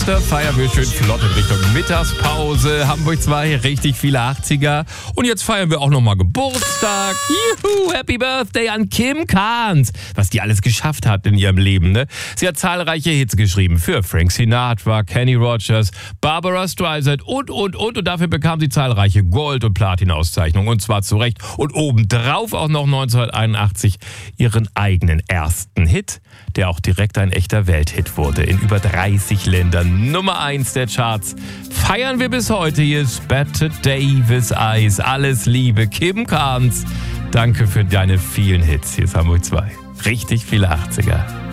Heute feiern wir schön flott in Richtung Mittagspause. Hamburg 2, richtig viele 80er. Und jetzt feiern wir auch nochmal Geburtstag. Juhu, Happy Birthday an Kim Carnes. Was die alles geschafft hat in ihrem Leben, ne? Sie hat zahlreiche Hits geschrieben für Frank Sinatra, Kenny Rogers, Barbara Streisand und. Und dafür bekam sie zahlreiche Gold- und Platin-Auszeichnungen. Und zwar zu Recht. Und obendrauf auch noch 1981 ihren eigenen ersten Hit, der auch direkt ein echter Welthit wurde. In über 30 Ländern. Nummer 1 der Charts. Feiern wir bis heute. Hier ist Bette Davis Eyes. Alles Liebe. Kim Carnes. Danke für deine vielen Hits. Hier ist Hamburg 2. Richtig viele 80er.